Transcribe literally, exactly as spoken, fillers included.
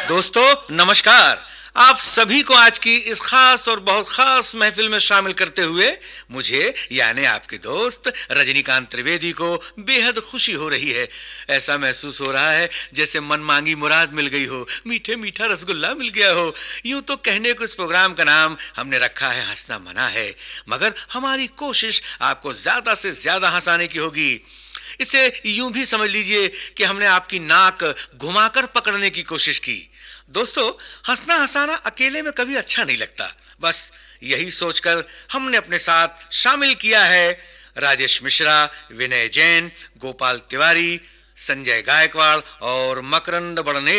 दोस्तों नमस्कार। आप सभी को आज की इस खास और बहुत खास महफिल में शामिल करते हुए मुझे यानी आपके दोस्त रजनीकांत त्रिवेदी को बेहद खुशी हो रही है। ऐसा महसूस हो रहा है जैसे मन मांगी मुराद मिल गई हो, मीठे मीठा रसगुल्ला मिल गया हो। यूं तो कहने को इस प्रोग्राम का नाम हमने रखा है हंसना मना है, मगर हमारी कोशिश आपको ज्यादा से ज्यादा हंसाने की होगी। इसे यूं भी समझ लीजिए कि हमने आपकी नाक घुमाकर पकड़ने की कोशिश की। दोस्तों, हंसना हंसाना अकेले में कभी अच्छा नहीं लगता। बस यही सोचकर हमने अपने साथ शामिल किया है राजेश मिश्रा, विनय जैन, गोपाल तिवारी, संजय गायकवाड़ और मकरंद बड़ने